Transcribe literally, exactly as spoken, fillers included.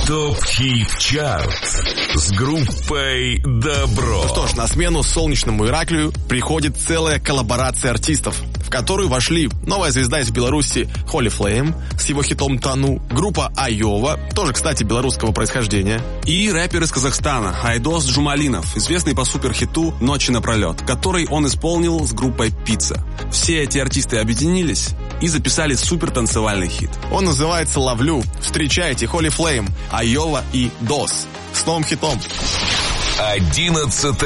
ТОП-хит-чарт с группой Добро. Ну что ж, на смену солнечному Ираклию приходит целая коллаборация артистов, в которую вошли новая звезда из Беларуси Holy Flame с его хитом «Тону», группа Айова, тоже, кстати, белорусского происхождения, и рэпер из Казахстана Айдос Джумалинов, известный по суперхиту «Ночи напролет», который он исполнил с группой «Пицца». Все эти артисты объединились и записали супер танцевальный хит. Он называется «Ловлю». Встречайте Holy Flame, Айова и Дос с новым хитом. Одиннадцатое